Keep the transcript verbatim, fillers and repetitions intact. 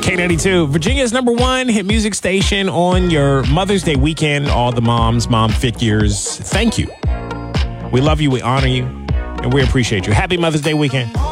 K ninety-two, Virginia's number one hit music station on your Mother's Day weekend. All the moms, mom figures, thank you. We love you, we honor you, and we appreciate you. Happy Mother's Day weekend.